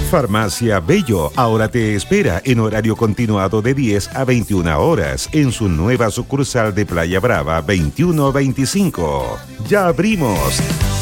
Farmacia Bello ahora te espera en horario continuado de 10 a 21 horas en su nueva sucursal de Playa Brava 2125. ¡Ya abrimos!